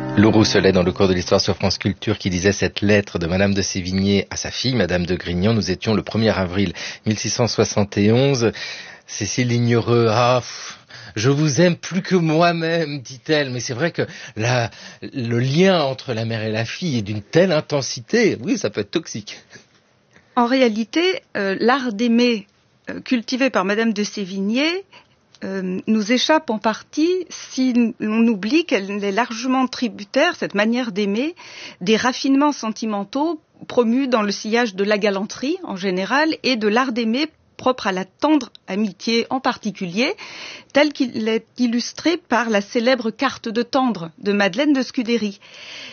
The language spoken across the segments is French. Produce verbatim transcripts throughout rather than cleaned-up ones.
Lou Rousselet, dans le cours de l'histoire sur France Culture, qui disait cette lettre de Madame de Sévigné à sa fille, Madame de Grignan. Nous étions le premier avril mille six cent soixante et onze. Cécile Lignereux, ah, pff, je vous aime plus que moi-même, dit-elle. Mais c'est vrai que la, le lien entre la mère et la fille est d'une telle intensité. Oui, ça peut être toxique. En réalité, euh, l'art d'aimer euh, cultivé par Madame de Sévigné Euh, nous échappe en partie si l'on oublie qu'elle est largement tributaire, cette manière d'aimer, des raffinements sentimentaux promus dans le sillage de la galanterie en général et de l'art d'aimer propre à la tendre amitié en particulier, tel qu'il est illustré par la célèbre carte de tendre de Madeleine de Scudéry.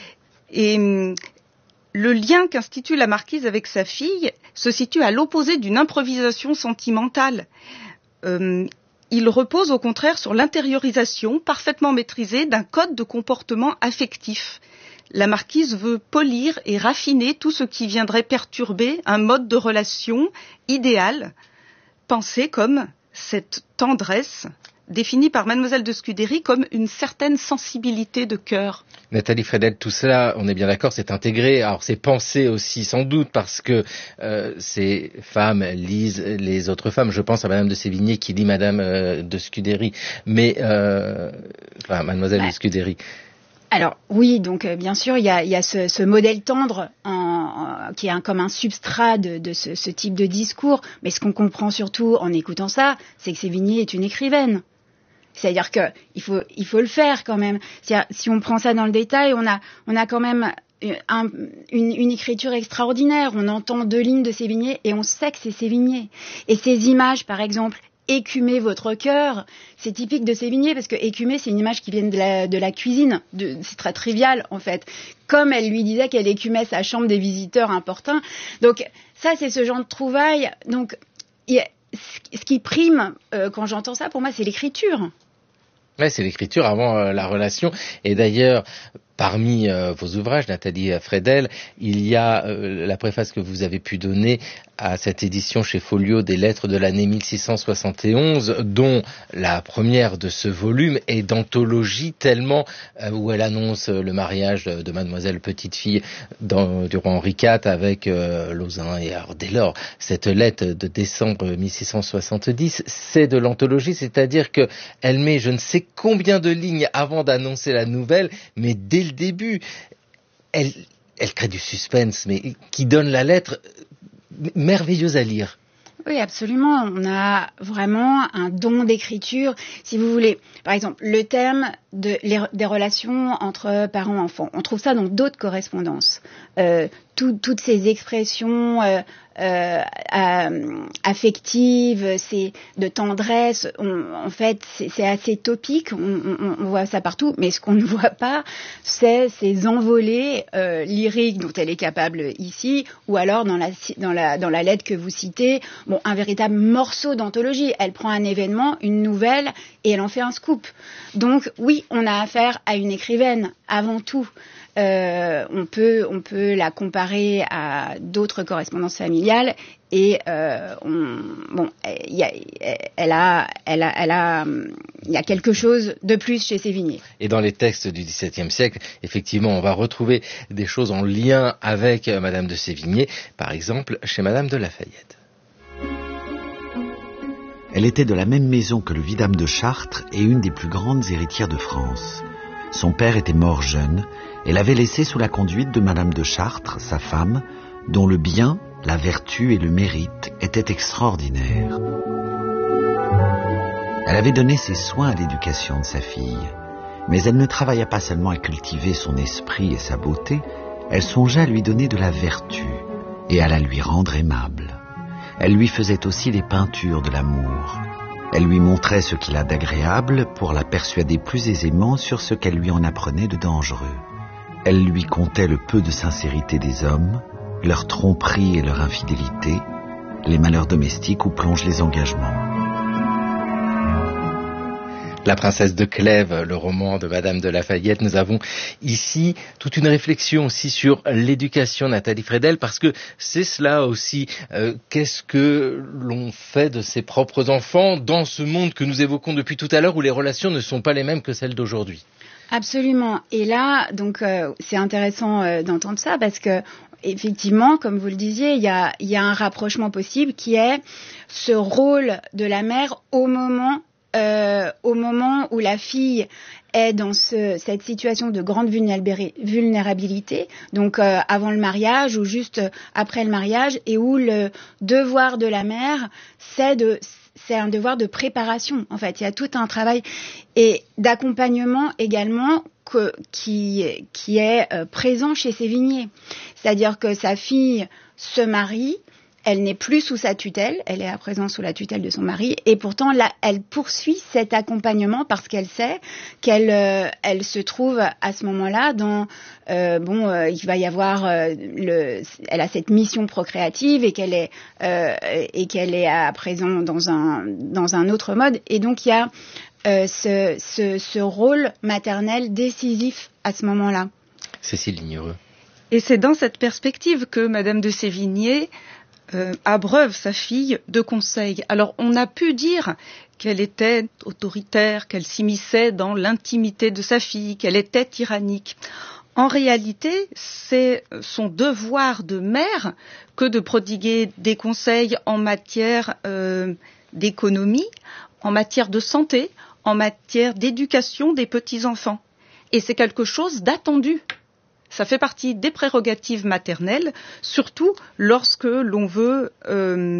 Et le lien qu'institue la marquise avec sa fille se situe à l'opposé d'une improvisation sentimentale. Euh, Il repose au contraire sur l'intériorisation parfaitement maîtrisée d'un code de comportement affectif. La marquise veut polir et raffiner tout ce qui viendrait perturber un mode de relation idéal, pensé comme cette tendresse définie par Mademoiselle de Scudéry comme une certaine sensibilité de cœur. Nathalie Fredel, tout cela, on est bien d'accord, c'est intégré. Alors c'est pensé aussi sans doute parce que euh, ces femmes lisent les autres femmes. Je pense à Madame de Sévigné qui lit Madame euh, de Scudéry, mais euh, enfin Mademoiselle ouais. de Scudéry. Alors oui, donc euh, bien sûr, il y a, il y a ce, ce modèle tendre en, en, qui est un, comme un substrat de, de ce, ce type de discours. Mais ce qu'on comprend surtout en écoutant ça, c'est que Sévigné est une écrivaine. C'est-à-dire que il faut il faut le faire quand même. C'est-à-dire, si on prend ça dans le détail, on a on a quand même un, une, une écriture extraordinaire. On entend deux lignes de Sévigné et on sait que c'est Sévigné. Et ces images, par exemple, écumer votre cœur, c'est typique de Sévigné parce que écumer, c'est une image qui vient de la de la cuisine. De, c'est très trivial en fait. Comme elle lui disait qu'elle écumait sa chambre des visiteurs importuns. Donc ça, c'est ce genre de trouvailles. Donc il, ce qui prime euh, quand j'entends ça, pour moi, c'est l'écriture. Ouais, c'est l'écriture avant euh, la relation. Et d'ailleurs, parmi euh, vos ouvrages, Nathalie Fredel, il y a euh, la préface que vous avez pu donner à cette édition chez Folio des lettres de l'année mille six cent soixante et onze, dont la première de ce volume est d'anthologie tellement euh, où elle annonce le mariage de Mademoiselle Petite-Fille dans, du roi Henri quatre avec euh, Lauzun. Et alors, dès lors, cette lettre de décembre mille six cent soixante-dix, c'est de l'anthologie, c'est-à-dire que elle met je ne sais combien de lignes avant d'annoncer la nouvelle, mais dès le début, elle, elle crée du suspense, mais qui donne la lettre merveilleuse à lire. Oui, absolument. On a vraiment un don d'écriture. Si vous voulez, par exemple, le thème de, les, des relations entre parents-enfants. On trouve ça dans d'autres correspondances. Euh, tout, toutes ces expressions euh, euh, euh, affectives, c'est de tendresse. On, en fait, c'est, c'est assez topique. On, on, on voit ça partout. Mais ce qu'on ne voit pas, c'est ces envolées euh, lyriques dont elle est capable ici, ou alors dans la, dans la, dans la lettre que vous citez. Bon, un véritable morceau d'anthologie. Elle prend un événement, une nouvelle, et elle en fait un scoop. Donc, oui, on a affaire à une écrivaine, avant tout. Euh, on peut, on peut la comparer à d'autres correspondances familiales et euh, on, bon, y a, elle a, elle a, elle a, il y a quelque chose de plus chez Sévigné. Et dans les textes du XVIIe siècle, effectivement, on va retrouver des choses en lien avec Madame de Sévigné, par exemple chez Madame de Lafayette. Elle était de la même maison que le vidame de Chartres et une des plus grandes héritières de France. Son père était mort jeune et l'avait laissé sous la conduite de Madame de Chartres, sa femme, dont le bien, la vertu et le mérite étaient extraordinaires. Elle avait donné ses soins à l'éducation de sa fille, mais elle ne travailla pas seulement à cultiver son esprit et sa beauté, elle songeait à lui donner de la vertu et à la lui rendre aimable. Elle lui faisait aussi les peintures de l'amour. Elle lui montrait ce qu'il a d'agréable pour la persuader plus aisément sur ce qu'elle lui en apprenait de dangereux. Elle lui contait le peu de sincérité des hommes, leur tromperie et leur infidélité, les malheurs domestiques où plongent les engagements. La princesse de Clèves, le roman de Madame de Lafayette. Nous avons ici toute une réflexion aussi sur l'éducation, Nathalie Fredel, parce que c'est cela aussi. Euh, qu'est-ce que l'on fait de ses propres enfants dans ce monde que nous évoquons depuis tout à l'heure, où les relations ne sont pas les mêmes que celles d'aujourd'hui? Absolument. Et là, donc, euh, c'est intéressant euh, d'entendre ça parce que, effectivement, comme vous le disiez, il y a, il y a un rapprochement possible qui est ce rôle de la mère au moment Euh, au moment où la fille est dans ce, cette situation de grande vulnérabilité, donc euh, avant le mariage ou juste après le mariage, et où le devoir de la mère, c'est de, c'est un devoir de préparation. En fait, il y a tout un travail et d'accompagnement également que, qui, qui est euh, présent chez Sévigné. C'est-à-dire que sa fille se marie. Elle n'est plus sous sa tutelle, elle est à présent sous la tutelle de son mari, et pourtant là, elle poursuit cet accompagnement parce qu'elle sait qu'elle euh, elle se trouve à ce moment-là dans euh, bon, euh, il va y avoir euh, le, elle a cette mission procréative et qu'elle est euh, et qu'elle est à présent dans un dans un autre mode, et donc il y a euh, ce, ce ce rôle maternel décisif à ce moment-là. Cécile Lignereux. Et c'est dans cette perspective que Madame de Sévigné Euh, abreuve sa fille de conseils. Alors, on a pu dire qu'elle était autoritaire, qu'elle s'immisçait dans l'intimité de sa fille, qu'elle était tyrannique. En réalité, c'est son devoir de mère que de prodiguer des conseils en matière euh, d'économie, en matière de santé, en matière d'éducation des petits-enfants. Et c'est quelque chose d'attendu. Ça fait partie des prérogatives maternelles, surtout lorsque l'on veut euh,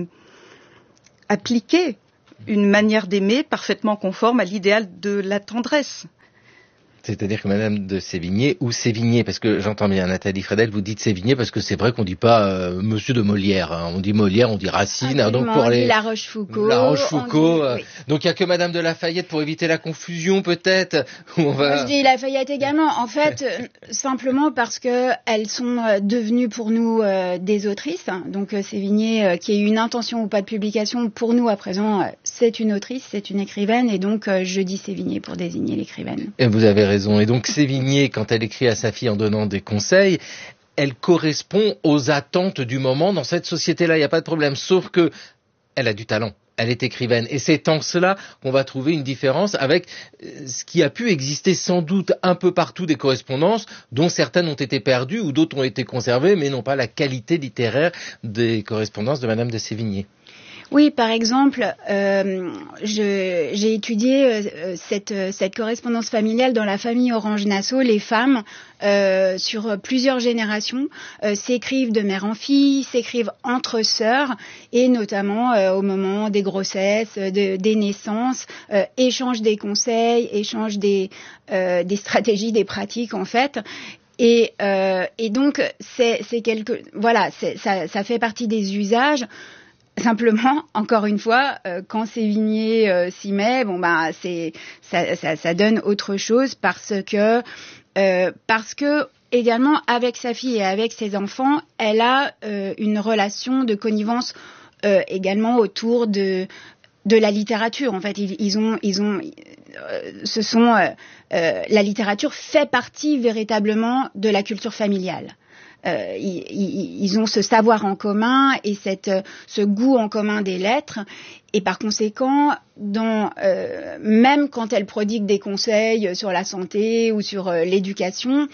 appliquer une manière d'aimer parfaitement conforme à l'idéal de la tendresse. C'est-à-dire que Madame de Sévigné ou Sévigné, parce que j'entends bien Nathalie Fredel, vous dites Sévigné parce que c'est vrai qu'on dit pas euh, Monsieur de Molière, hein. On dit Molière, on dit Racine, hein, donc pour on les dit La Rochefoucauld. La Rochefoucauld. Dit, euh, oui. Donc il y a que Madame de Lafayette pour éviter la confusion peut-être. Où on va... Moi, je dis Lafayette également. En fait, euh, simplement parce que elles sont euh, devenues pour nous euh, des autrices. Donc euh, Sévigné, euh, qui ait eu une intention ou pas de publication, pour nous à présent, euh, c'est une autrice, c'est une écrivaine, et donc euh, je dis Sévigné pour désigner l'écrivaine. Et vous avez raison. Et donc Sévigné, quand elle écrit à sa fille en donnant des conseils, elle correspond aux attentes du moment dans cette société-là. Il n'y a pas de problème. Sauf que elle a du talent. Elle est écrivaine. Et c'est en cela qu'on va trouver une différence avec ce qui a pu exister sans doute un peu partout des correspondances, dont certaines ont été perdues ou d'autres ont été conservées, mais n'ont pas la qualité littéraire des correspondances de Madame de Sévigné. Oui, par exemple, euh, je, j'ai étudié euh, cette, cette correspondance familiale dans la famille Orange-Nassau. Les femmes, euh, sur plusieurs générations, euh, s'écrivent de mère en fille, s'écrivent entre sœurs, et notamment euh, au moment des grossesses, de, des naissances, euh, échangent des conseils, échangent des, euh, des stratégies, des pratiques en fait. Et, euh, et donc, c'est, c'est quelque, voilà, c'est, ça, ça fait partie des usages. Simplement, encore une fois, euh, quand Sévigné euh, s'y met, bon bah c'est ça, ça, ça donne autre chose parce que euh, parce que également avec sa fille et avec ses enfants, elle a euh, une relation de connivence euh, également autour de de la littérature. En fait, ils, ils ont ils ont euh, ce sont euh, euh, la littérature fait partie véritablement de la culture familiale. Euh, ils, ils, ils ont ce savoir en commun et cette, ce goût en commun des lettres, et par conséquent, dans, euh, même quand elles prodiguent des conseils sur la santé ou sur euh, l'éducation,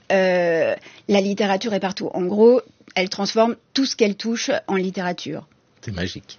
euh, la littérature est partout. En gros, elle transforme tout ce qu'elle touche en littérature. C'est magique.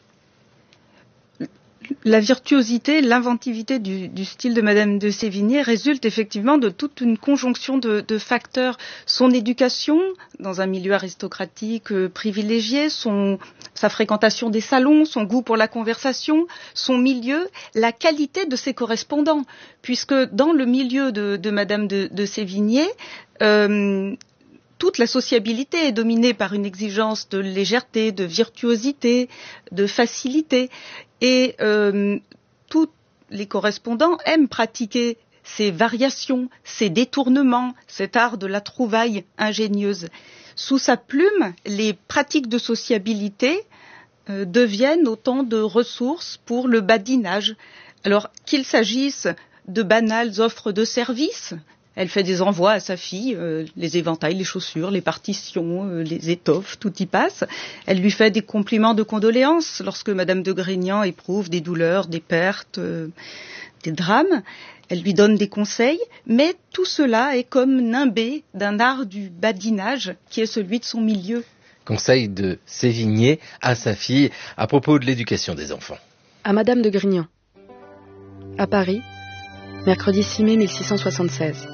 La virtuosité, l'inventivité du, du style de Madame de Sévigné résulte effectivement de toute une conjonction de, de facteurs. Son éducation dans un milieu aristocratique euh, privilégié, son, sa fréquentation des salons, son goût pour la conversation, son milieu, la qualité de ses correspondants. Puisque dans le milieu de, de Madame de, de Sévigné, euh, toute la sociabilité est dominée par une exigence de légèreté, de virtuosité, de facilité. Et euh, tous les correspondants aiment pratiquer ces variations, ces détournements, cet art de la trouvaille ingénieuse. Sous sa plume, les pratiques de sociabilité euh, deviennent autant de ressources pour le badinage. Alors qu'il s'agisse de banales offres de services. Elle fait des envois à sa fille, euh, les éventails, les chaussures, les partitions, euh, les étoffes, tout y passe. Elle lui fait des compliments de condoléances lorsque Madame de Grignan éprouve des douleurs, des pertes, euh, des drames. Elle lui donne des conseils, mais tout cela est comme nimbé d'un art du badinage qui est celui de son milieu. Conseil de Sévigné à sa fille à propos de l'éducation des enfants. À Madame de Grignan. À Paris, mercredi six mai mille six cent soixante-seize.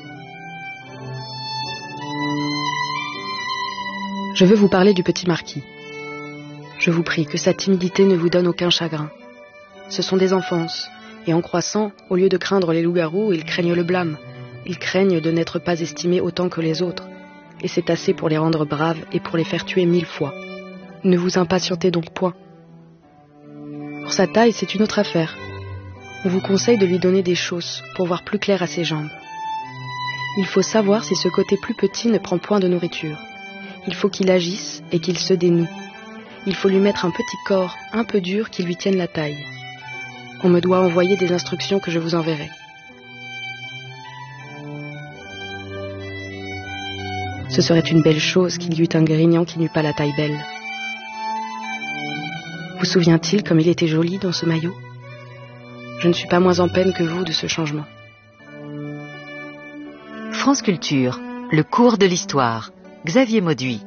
Je veux vous parler du petit marquis. Je vous prie que sa timidité ne vous donne aucun chagrin. Ce sont des enfances, et en croissant, au lieu de craindre les loups-garous, ils craignent le blâme. Ils craignent de n'être pas estimés autant que les autres. Et c'est assez pour les rendre braves et pour les faire tuer mille fois. Ne vous impatientez donc point. Pour sa taille, c'est une autre affaire. On vous conseille de lui donner des chausses pour voir plus clair à ses jambes. Il faut savoir si ce côté plus petit ne prend point de nourriture. Il faut qu'il agisse et qu'il se dénoue. Il faut lui mettre un petit corps un peu dur qui lui tienne la taille. On me doit envoyer des instructions que je vous enverrai. Ce serait une belle chose qu'il y eût un Grignan qui n'eût pas la taille belle. Vous souvient-il comme il était joli dans ce maillot ? Je ne suis pas moins en peine que vous de ce changement. France Culture, le cours de l'histoire. Xavier Mauduit.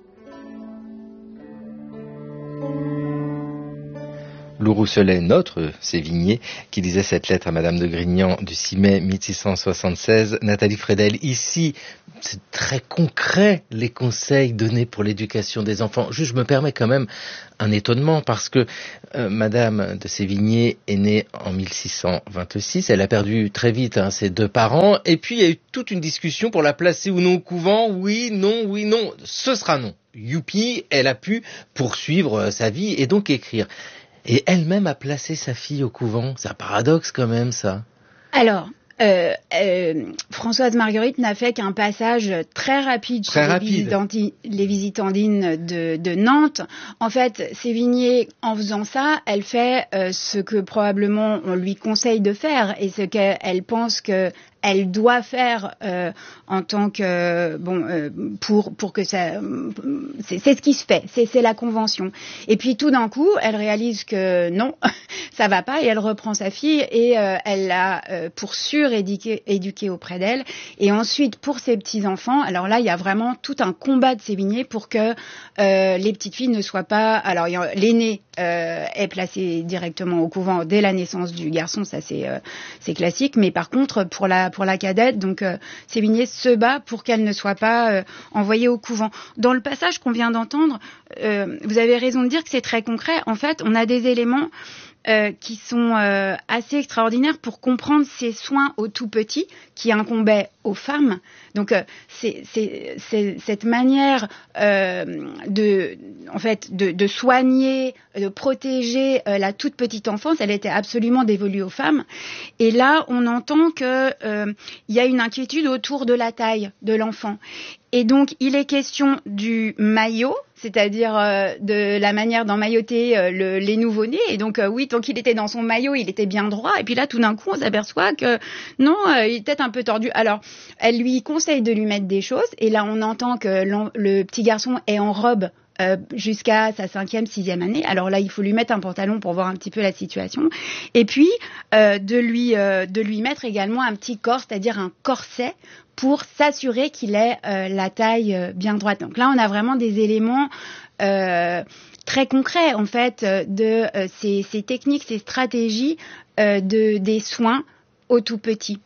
Lou Rousselet, notre Sévigné, qui lisait cette lettre à Madame de Grignan du six mai mille six cent soixante-seize. Nathalie Fredel, ici, c'est très concret les conseils donnés pour l'éducation des enfants. Juste, je me permets quand même un étonnement parce que euh, Madame de Sévigné est née en mille six cent vingt-six. Elle a perdu très vite hein, ses deux parents. Et puis, il y a eu toute une discussion pour la placer ou non au couvent. Oui, non, oui, non. Ce sera non. Youpi, elle a pu poursuivre sa vie et donc écrire. Et elle-même a placé sa fille au couvent. C'est un paradoxe quand même, ça. Alors, euh, euh, Françoise Marguerite n'a fait qu'un passage très rapide très sur rapide. Les, visitandi- les visitandines de, de Nantes. En fait, Sévigné, en faisant ça, elle fait euh, ce que probablement on lui conseille de faire et ce qu'elle pense que elle doit faire euh, en tant que bon euh, pour pour que ça c'est, c'est ce qui se fait, c'est c'est la convention. Et puis tout d'un coup, elle réalise que non, ça va pas et elle reprend sa fille et euh, elle l'a euh, pour sûr éduquée éduquée auprès d'elle. Et ensuite pour ses petits enfants, alors là il y a vraiment tout un combat de Sévigné pour que euh, les petites filles ne soient pas. Alors il y a, l'aînée euh, est placée directement au couvent dès la naissance du garçon, ça c'est euh, c'est classique. Mais par contre pour la pour la cadette, donc euh, Sévigné se bat pour qu'elle ne soit pas euh, envoyée au couvent. Dans le passage qu'on vient d'entendre, euh, vous avez raison de dire que c'est très concret. En fait, on a des éléments euh, qui sont euh, assez extraordinaires pour comprendre ces soins aux tout petits qui incombaient aux femmes. Donc, euh, c'est, c'est, c'est cette manière euh, de, en fait, de, de soigner, de protéger euh, la toute petite enfance, elle était absolument dévolue aux femmes. Et là, on entend que euh, il y a une inquiétude autour de la taille de l'enfant. Et donc, il est question du maillot, c'est-à-dire euh, de la manière d'emmailloter euh, le, les nouveau-nés. Et donc, euh, oui, tant qu'il était dans son maillot, il était bien droit. Et puis là, tout d'un coup, on s'aperçoit que non, euh, il est peut-être un peu tordu. Alors, elle lui conseille de lui mettre des choses. Et là, on entend que le petit garçon est en robe Euh, jusqu'à sa cinquième, sixième année. Alors là, il faut lui mettre un pantalon pour voir un petit peu la situation. Et puis, euh, de lui euh, de lui mettre également un petit corps, c'est-à-dire un corset, pour s'assurer qu'il ait euh, la taille euh, bien droite. Donc là, on a vraiment des éléments euh, très concrets, en fait, de euh, ces, ces techniques, ces stratégies euh, de, des soins aux tout petits.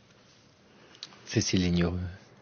Cécile Lignereux.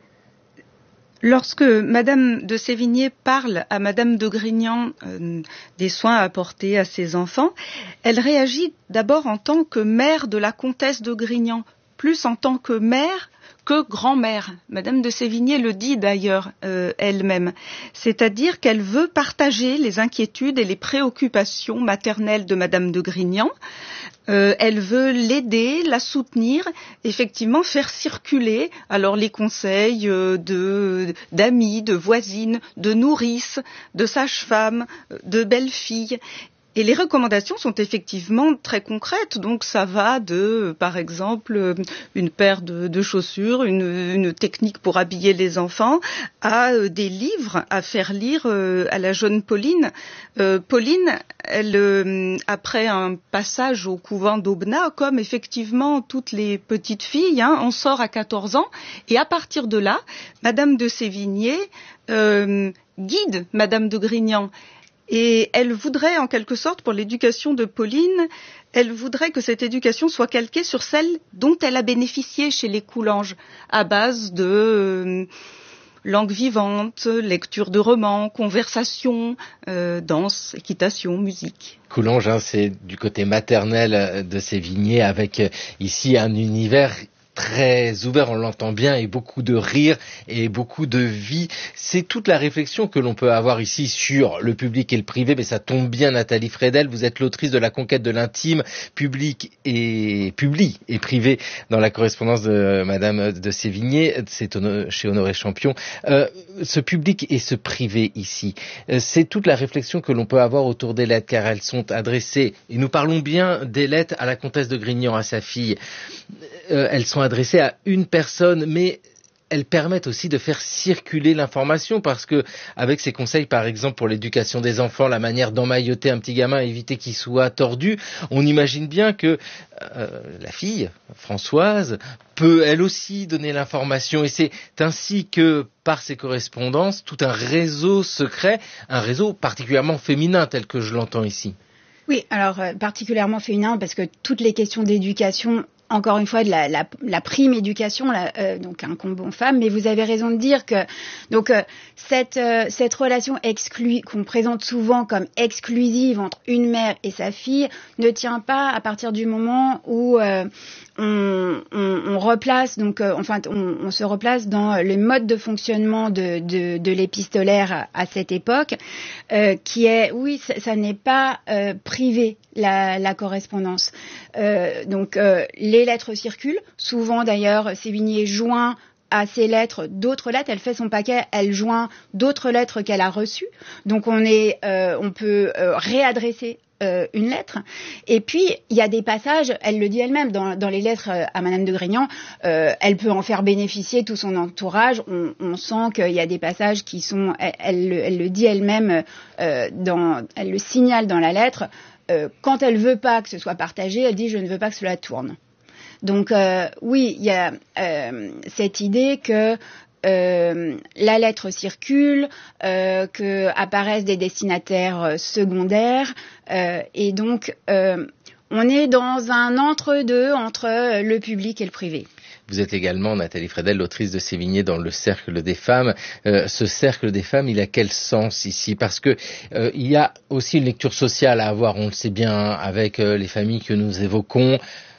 Lorsque Madame de Sévigné parle à Madame de Grignan euh, des soins apportés à ses enfants, elle réagit d'abord en tant que mère de la comtesse de Grignan, plus en tant que mère que grand-mère. Madame de Sévigné le dit d'ailleurs euh, elle-même. C'est-à-dire qu'elle veut partager les inquiétudes et les préoccupations maternelles de Madame de Grignan. Euh, elle veut l'aider, la soutenir, effectivement faire circuler alors les conseils euh, de, d'amis, de voisines, de nourrices, de sages-femmes, de belles-filles. Et les recommandations sont effectivement très concrètes. Donc ça va de, par exemple, une paire de, de chaussures, une, une technique pour habiller les enfants, à euh, des livres à faire lire euh, à la jeune Pauline. Euh, Pauline, elle, euh, après un passage au couvent d'Aubenas, comme effectivement toutes les petites filles, hein, on sort à quatorze ans. Et à partir de là, Madame de Sévigné euh, guide Madame de Grignan. Et elle voudrait, en quelque sorte, pour l'éducation de Pauline, elle voudrait que cette éducation soit calquée sur celle dont elle a bénéficié chez les Coulanges, à base de euh, langue vivante, lecture de romans, conversation, euh, danse, équitation, musique. Coulanges, hein, c'est du côté maternel de Sévigné, avec euh, ici un univers très ouvert, on l'entend bien, et beaucoup de rire et beaucoup de vie. C'est toute la réflexion que l'on peut avoir ici sur le public et le privé, mais ça tombe bien, Nathalie Fredel, vous êtes l'autrice de La conquête de l'intime, public et public et privé, dans la correspondance de Madame de Sévigné, c'est chez Honoré Champion. Euh, ce public et ce privé ici, c'est toute la réflexion que l'on peut avoir autour des lettres, car elles sont adressées, et nous parlons bien des lettres à la comtesse de Grignan, à sa fille. Euh, elles sont adressées à une personne, mais elles permettent aussi de faire circuler l'information, parce que avec ces conseils, par exemple, pour l'éducation des enfants, la manière d'emmailloter un petit gamin, éviter qu'il soit tordu, on imagine bien que euh, la fille, Françoise, peut elle aussi donner l'information, et c'est ainsi que, par ces correspondances, tout un réseau secret, un réseau particulièrement féminin tel que je l'entends ici. Oui, alors euh, particulièrement féminin, parce que toutes les questions d'éducation, encore une fois, de la, la, la prime éducation, la, euh, donc incombe aux femmes, mais vous avez raison de dire que donc euh, cette euh, cette relation exclue qu'on présente souvent comme exclusive entre une mère et sa fille ne tient pas à partir du moment où euh, on, on, on replace donc euh, enfin on, on se replace dans le mode de fonctionnement de de, de l'épistolaire à, à cette époque, euh, qui est oui ça, ça n'est pas euh, privé la, la correspondance. Euh, donc euh, les Les lettres circulent. Souvent, d'ailleurs, Sévigné joint à ces lettres d'autres lettres. Elle fait son paquet, elle joint d'autres lettres qu'elle a reçues. Donc, on est, euh, on peut euh, réadresser euh, une lettre. Et puis, il y a des passages, elle le dit elle-même, dans, dans les lettres à Madame de Grignan, euh, elle peut en faire bénéficier tout son entourage. On, on sent qu'il y a des passages qui sont, elle, elle, elle le dit elle-même, euh, dans, elle le signale dans la lettre. Euh, quand elle veut pas que ce soit partagé, elle dit « je ne veux pas que cela tourne ». Donc euh, oui, il y a euh, cette idée que euh, la lettre circule, euh, que apparaissent des destinataires secondaires, euh, et donc euh, on est dans un entre-deux entre le public et le privé. Vous êtes également, Nathalie Fredel, l'autrice de Sévigné dans le Cercle des femmes. Euh, ce Cercle des femmes, il a quel sens ici? Parce que euh, il y a aussi une lecture sociale à avoir, on le sait bien, avec euh, les familles que nous évoquons.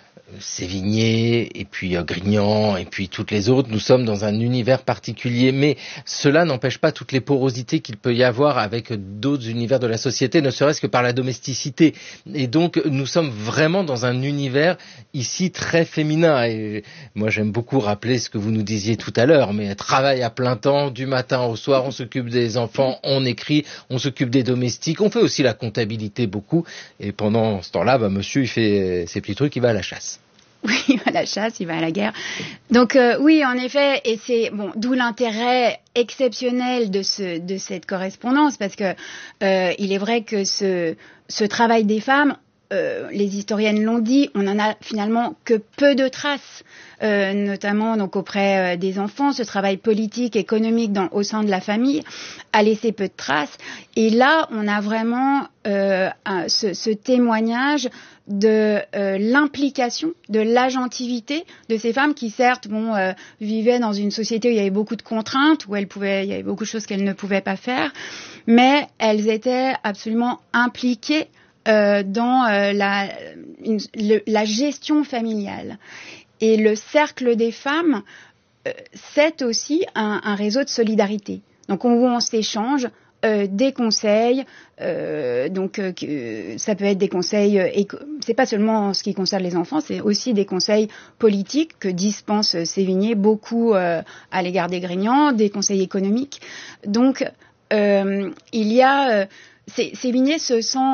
Sévigné, et puis euh, Grignan, et puis toutes les autres, nous sommes dans un univers particulier, mais cela n'empêche pas toutes les porosités qu'il peut y avoir avec d'autres univers de la société, ne serait-ce que par la domesticité. Et donc, nous sommes vraiment dans un univers ici très féminin. Et moi, j'aime beaucoup rappeler ce que vous nous disiez tout à l'heure, mais travail à plein temps, du matin au soir, on s'occupe des enfants, on écrit, on s'occupe des domestiques, on fait aussi la comptabilité beaucoup, et pendant ce temps-là, bah, monsieur, il fait ses petits trucs, il va à la chasse. Oui, il va à la chasse, il va à la guerre. Donc euh, oui, en effet, et c'est bon, d'où l'intérêt exceptionnel de ce de cette correspondance, parce que euh, il est vrai que ce ce travail des femmes, euh, les historiennes l'ont dit, on en a finalement que peu de traces, euh, notamment donc auprès euh, des enfants. Ce travail politique, économique dans, au sein de la famille a laissé peu de traces. Et là, on a vraiment euh, un, ce, ce témoignage de euh, l'implication, de l'agentivité de ces femmes qui, certes, bon, euh, vivaient dans une société où il y avait beaucoup de contraintes, où elles pouvaient, il y avait beaucoup de choses qu'elles ne pouvaient pas faire, mais elles étaient absolument impliquées euh, dans euh, la, une, le, la gestion familiale. Et le cercle des femmes, euh, c'est aussi un, un réseau de solidarité. Donc, où on s'échange Euh, des conseils, euh, donc euh, que, ça peut être des conseils, euh, éco- c'est pas seulement en ce qui concerne les enfants, c'est aussi des conseils politiques que dispense Sévigné beaucoup euh, à l'égard des Grignan, des conseils économiques. Donc euh, il y a, euh, Sévigné se sent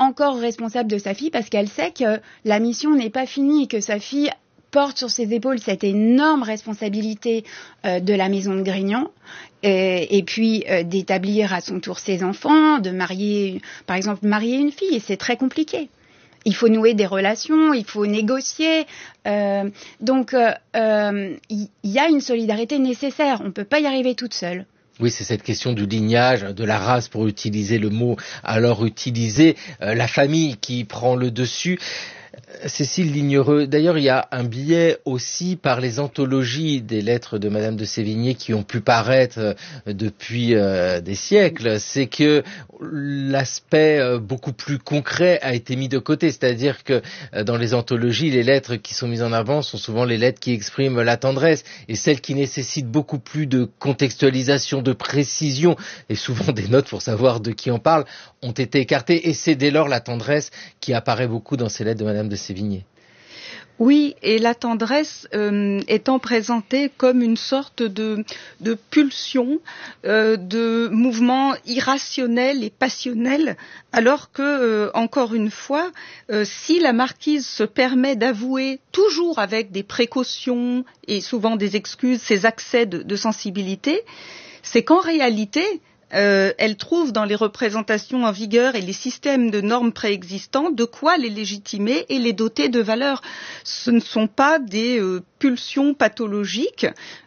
encore responsable de sa fille parce qu'elle sait que la mission n'est pas finie et que sa fille porte sur ses épaules cette énorme responsabilité euh, de la maison de Grignan et, et puis euh, d'établir à son tour ses enfants, de marier, par exemple, marier une fille, et c'est très compliqué. Il faut nouer des relations, il faut négocier. Euh, donc, il euh, y, y a une solidarité nécessaire. On ne peut pas y arriver toute seule. Oui, c'est cette question du lignage, de la race, pour utiliser le mot alors utilisé, euh, la famille qui prend le dessus. Cécile Lignereux, d'ailleurs il y a un biais aussi par les anthologies des lettres de Madame de Sévigné qui ont pu paraître depuis euh, des siècles, c'est que l'aspect euh, beaucoup plus concret a été mis de côté, c'est-à-dire que euh, dans les anthologies, les lettres qui sont mises en avant sont souvent les lettres qui expriment la tendresse, et celles qui nécessitent beaucoup plus de contextualisation, de précision, et souvent des notes pour savoir de qui on parle, ont été écartées, et c'est dès lors la tendresse qui apparaît beaucoup dans ces lettres de Madame de Sévigné. Oui, et la tendresse euh, étant présentée comme une sorte de, de pulsion, euh, de mouvement irrationnel et passionnel, alors que, euh, encore une fois, euh, si la marquise se permet d'avouer, toujours avec des précautions et souvent des excuses, ses accès de, de sensibilité, c'est qu'en réalité, Euh, elle trouve dans les représentations en vigueur et les systèmes de normes préexistants de quoi les légitimer et les doter de valeur. Ce ne sont pas des euh, pulsions pathologiques,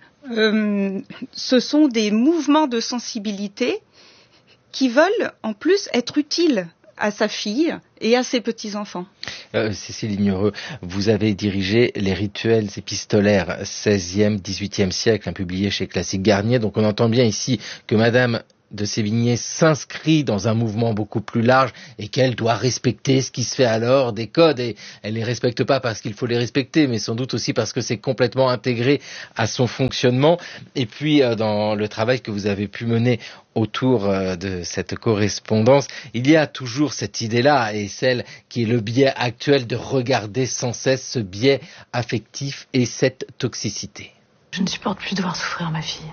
euh, ce sont des mouvements de sensibilité qui veulent en plus être utiles à sa fille et à ses petits-enfants. Euh, Cécile Lignereux, vous avez dirigé les rituels épistolaires seizième, dix-huitième siècle, hein, publiés chez Classique Garnier. Donc on entend bien ici que Madame de Sévigné s'inscrit dans un mouvement beaucoup plus large et qu'elle doit respecter ce qui se fait alors, des codes, et elle les respecte pas parce qu'il faut les respecter, mais sans doute aussi parce que c'est complètement intégré à son fonctionnement. Et puis euh, dans le travail que vous avez pu mener autour euh, de cette correspondance, il y a toujours cette idée-là, et celle qui est le biais actuel de regarder sans cesse ce biais affectif et cette toxicité. Je ne supporte plus de voir souffrir ma fille.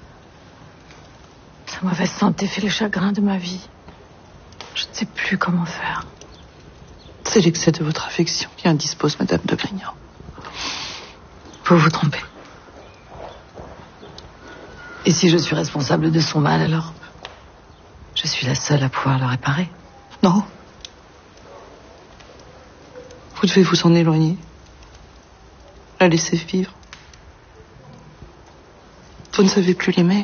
Sa mauvaise santé fait le chagrin de ma vie. Je ne sais plus comment faire. C'est l'excès de votre affection qui indispose Madame de Grignan. Vous vous trompez. Et si je suis responsable de son mal, alors je suis la seule à pouvoir le réparer. Non. Vous devez vous en éloigner. La laisser vivre. Vous ne savez plus l'aimer.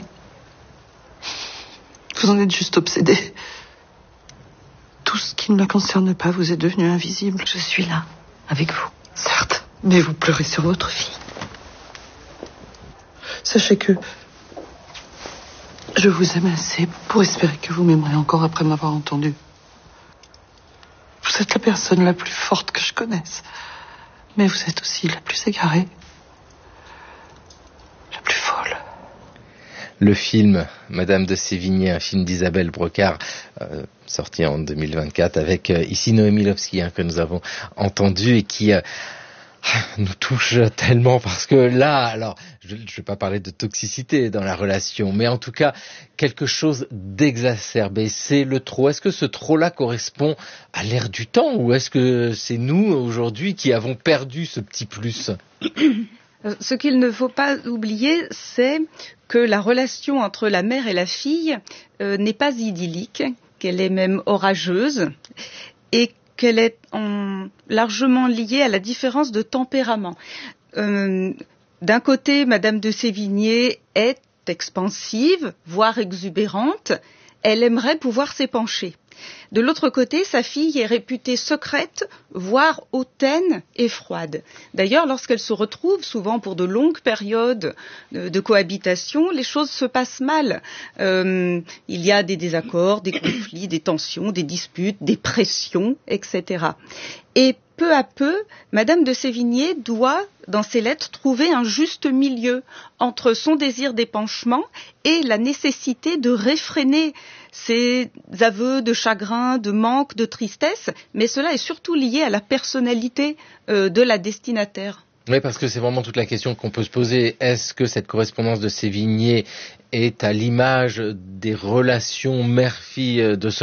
Vous en êtes juste obsédé. Tout ce qui ne la concerne pas vous est devenu invisible. Je suis là, avec vous. Certes, mais vous pleurez sur votre fille. Sachez que je vous aime assez pour espérer que vous m'aimerez encore après m'avoir entendu. Vous êtes la personne la plus forte que je connaisse. Mais vous êtes aussi la plus égarée. La plus folle. Le film Madame de Sévigné, un film d'Isabelle Brocard, euh, sorti en deux mille vingt-quatre, avec euh, ici Noémie Lovski, hein, que nous avons entendu et qui euh, nous touche tellement, parce que là, alors, je ne vais pas parler de toxicité dans la relation, mais en tout cas, quelque chose d'exacerbé, c'est le trop. Est-ce que ce trop-là correspond à l'ère du temps, ou est-ce que c'est nous, aujourd'hui, qui avons perdu ce petit plus ? Ce qu'il ne faut pas oublier, c'est que la relation entre la mère et la fille euh, n'est pas idyllique, qu'elle est même orageuse, et qu'elle est en, largement liée à la différence de tempérament. Euh, d'un côté, Madame de Sévigné est expansive, voire exubérante. Elle aimerait pouvoir s'épancher. De l'autre côté, sa fille est réputée secrète, voire hautaine et froide. D'ailleurs, lorsqu'elle se retrouve, souvent pour de longues périodes de, de cohabitation, les choses se passent mal. Euh, il y a des désaccords, des conflits, des tensions, des disputes, des pressions, et cetera. Et peu à peu, Madame de Sévigné doit, dans ses lettres, trouver un juste milieu entre son désir d'épanchement et la nécessité de réfréner ses aveux de chagrin, de manque, de tristesse, mais cela est surtout lié à la personnalité euh, de la destinataire. Oui, parce que c'est vraiment toute la question qu'on peut se poser. Est-ce que cette correspondance de Sévigné est à l'image des relations mère-fille de ce temps-là ?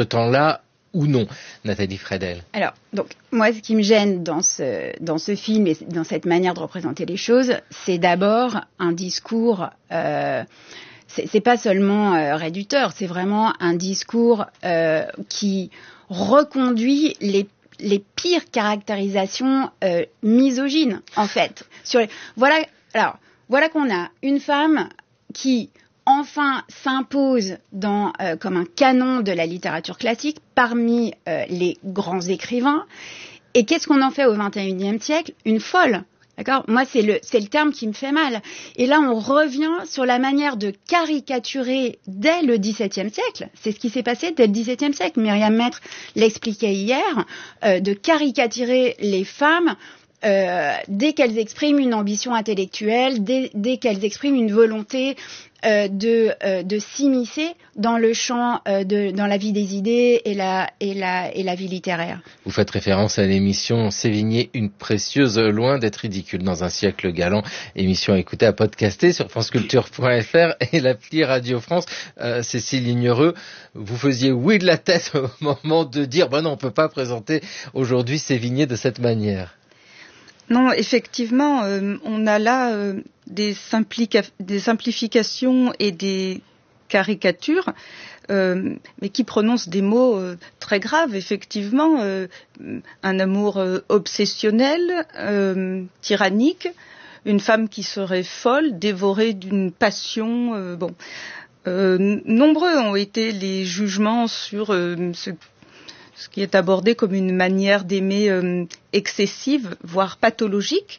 ou non, Nathalie Fredel? Alors, donc, moi, ce qui me gêne dans ce, dans ce film et dans cette manière de représenter les choses, c'est d'abord un discours... Euh, c'est, c'est pas seulement euh, réducteur, c'est vraiment un discours euh, qui reconduit les les pires caractérisations euh, misogynes, en fait. Sur les... Voilà, alors, voilà qu'on a une femme qui, enfin, s'impose dans, euh, comme un canon de la littérature classique parmi euh, les grands écrivains. Et qu'est-ce qu'on en fait au vingt et unième siècle? Une folle. D'accord ? Moi, c'est le, c'est le terme qui me fait mal. Et là, on revient sur la manière de caricaturer dès le dix-septième siècle. C'est ce qui s'est passé dès le dix-septième siècle. Myriam Maître l'expliquait hier, euh, de caricaturer les femmes euh, dès qu'elles expriment une ambition intellectuelle, dès, dès qu'elles expriment une volonté euh, de, euh, de s'immiscer dans le champ, euh, de, dans la vie des idées et la, et, la, et la vie littéraire. Vous faites référence à l'émission Sévigné, une précieuse, loin d'être ridicule dans un siècle galant. Émission à écouter, à podcaster sur franceculture point f r et l'appli Radio France. Euh, Cécile Lignereux, vous faisiez oui de la tête au moment de dire bah non, on ne peut pas présenter aujourd'hui Sévigné de cette manière. Non, effectivement, euh, on a là euh, des, simplica- des simplifications et des caricatures, euh, mais qui prononcent des mots euh, très graves, effectivement. Euh, un amour euh, obsessionnel, euh, tyrannique, une femme qui serait folle, dévorée d'une passion. Euh, bon, euh, nombreux ont été les jugements sur euh, ce ce qui est abordé comme une manière d'aimer euh, excessive, voire pathologique.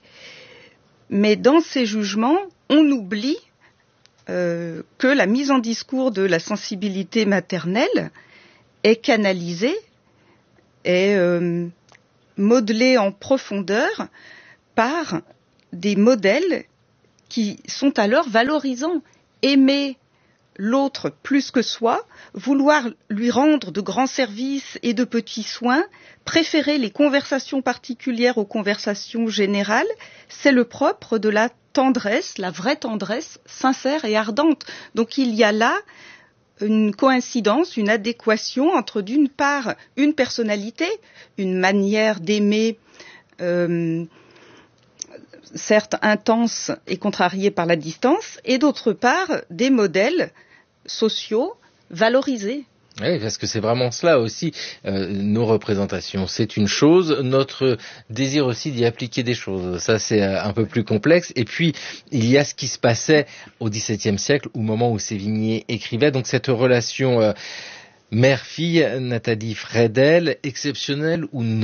Mais dans ces jugements, on oublie euh, que la mise en discours de la sensibilité maternelle est canalisée, est euh, modelée en profondeur par des modèles qui sont alors valorisants. Aimer l'autre plus que soi, vouloir lui rendre de grands services et de petits soins, préférer les conversations particulières aux conversations générales, c'est le propre de la tendresse, la vraie tendresse sincère et ardente. Donc il y a là une coïncidence, une adéquation entre d'une part une personnalité, une manière d'aimer euh, certes intense et contrariée par la distance, et d'autre part des modèles sociaux valorisés. Oui, parce que c'est vraiment cela aussi, euh, nos représentations. C'est une chose, notre désir aussi d'y appliquer des choses. Ça, c'est euh, un peu plus complexe. Et puis, il y a ce qui se passait au dix-septième siècle, au moment où Sévigné écrivait. Donc, cette relation euh, mère-fille, Nathalie Fredel, exceptionnelle ou non ?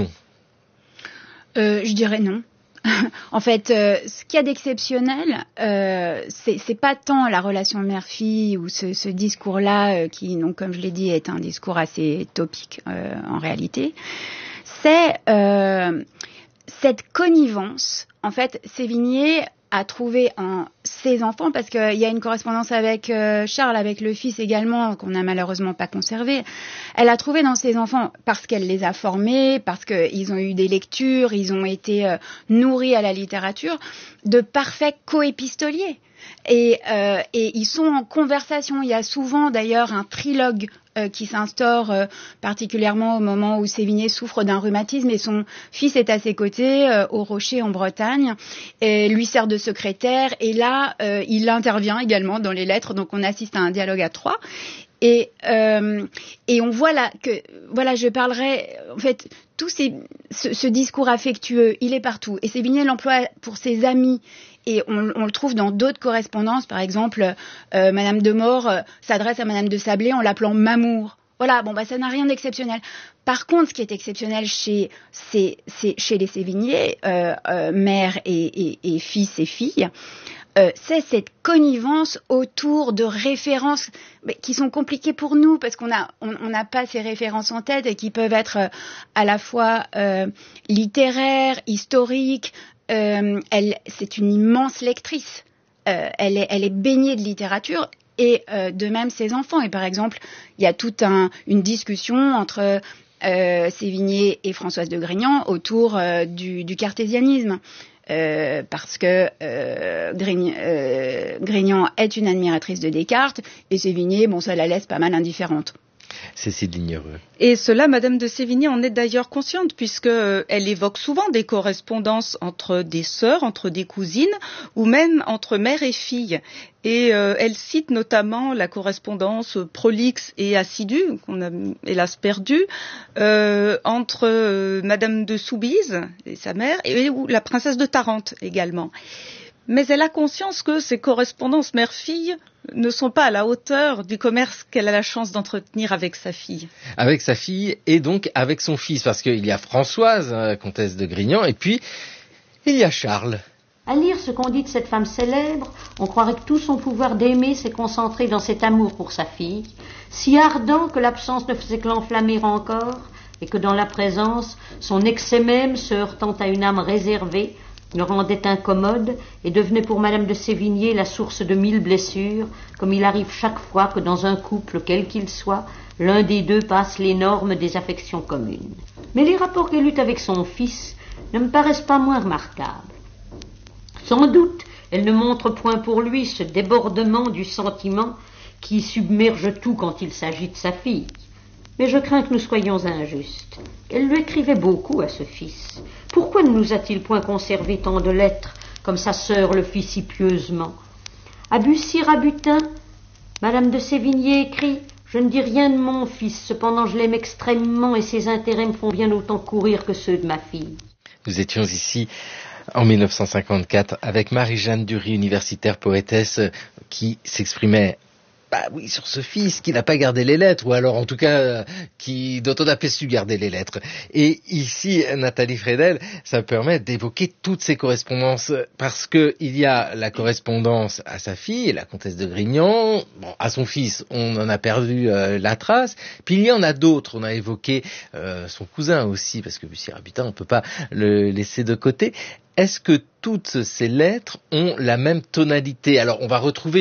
euh, Je dirais non. En fait, euh, ce qu'il y a d'exceptionnel, euh, c'est, c'est pas tant la relation mère-fille ou ce, ce discours-là euh, qui, donc, comme je l'ai dit, est un discours assez topique euh, en réalité. C'est euh, cette connivence. En fait, Sévigné a trouvé en ses enfants, parce qu'il y a une correspondance avec euh, Charles, avec le fils également, qu'on n'a malheureusement pas conservé. Elle a trouvé dans ses enfants, parce qu'elle les a formés, parce qu'ils ont eu des lectures, ils ont été euh, nourris à la littérature, de parfaits coépistoliers. Et, euh, et ils sont en conversation. Il y a souvent d'ailleurs un trilogue euh, qui s'instaure euh, particulièrement au moment où Sévigné souffre d'un rhumatisme et son fils est à ses côtés euh, au Rocher en Bretagne et lui sert de secrétaire. Et là, euh, il intervient également dans les lettres. Donc on assiste à un dialogue à trois. Et, euh, et on voit là que, voilà, je parlerai, en fait, tout ces, ce, ce discours affectueux, il est partout. Et Sévigné l'emploie pour ses amis. Et on, on le trouve dans d'autres correspondances. Par exemple, euh, Madame de Maure euh, s'adresse à Madame de Sablé en l'appelant Mamour. Voilà, bon, bah, ça n'a rien d'exceptionnel. Par contre, ce qui est exceptionnel chez, c'est, c'est, chez les Sévigné, euh, euh, mère et, et, et fils et filles, Euh, c'est cette connivence autour de références mais, qui sont compliquées pour nous parce qu'on a, on n'a pas ces références en tête et qui peuvent être euh, à la fois euh, littéraires, historiques. Euh, elle, c'est une immense lectrice. Euh, elle est, elle est baignée de littérature et euh, de même ses enfants. Et par exemple, il y a toute un, une discussion entre euh, Sévigné et Françoise de Grignan autour euh, du, du cartésianisme. Euh, parce que euh, Grignan, euh, Grignan est une admiratrice de Descartes et Sévigné, bon, ça la laisse pas mal indifférente. Cécile Lignereux. Et cela, Madame de Sévigné en est d'ailleurs consciente, puisque euh, elle évoque souvent des correspondances entre des sœurs, entre des cousines, ou même entre mère et fille. Et euh, elle cite notamment la correspondance prolixe et assidue, qu'on a hélas perdue, euh, entre euh, Madame de Soubise, et sa mère, et ou la princesse de Tarente également. Mais elle a conscience que ces correspondances mère-fille ne sont pas à la hauteur du commerce qu'elle a la chance d'entretenir avec sa fille. Avec sa fille et donc avec son fils, parce qu'il y a Françoise, comtesse de Grignan, et puis il y a Charles. À lire ce qu'on dit de cette femme célèbre, on croirait que tout son pouvoir d'aimer s'est concentré dans cet amour pour sa fille, si ardent que l'absence ne faisait que l'enflammer encore, et que dans la présence, son excès même, se heurtant à une âme réservée, le rendait incommode et devenait pour Madame de Sévigné la source de mille blessures, comme il arrive chaque fois que dans un couple, quel qu'il soit, l'un des deux passe les normes des affections communes. Mais les rapports qu'elle eut avec son fils ne me paraissent pas moins remarquables. Sans doute, elle ne montre point pour lui ce débordement du sentiment qui submerge tout quand il s'agit de sa fille. Mais je crains que nous soyons injustes. Elle lui écrivait beaucoup à ce fils. Pourquoi ne nous a-t-il point conservé tant de lettres, comme sa sœur le fit si pieusement? À Bussy Rabutin, Madame de Sévigné écrit « Je ne dis rien de mon fils, cependant je l'aime extrêmement et ses intérêts me font bien autant courir que ceux de ma fille. » Nous étions ici en mille neuf cent cinquante-quatre avec Marie-Jeanne Dury, universitaire poétesse, qui s'exprimait bah oui, sur ce fils qui n'a pas gardé les lettres, ou alors en tout cas euh, qui dont on a pas su garder les lettres. Et ici, Nathalie Fredel, ça permet d'évoquer toutes ces correspondances, parce que il y a la correspondance à sa fille, la comtesse de Grignan, bon, à son fils, on en a perdu euh, la trace, puis il y en a d'autres, on a évoqué euh, son cousin aussi, parce que Bussy Rabutin, on peut pas le laisser de côté. Est-ce que toutes ces lettres ont la même tonalité? Alors, on va retrouver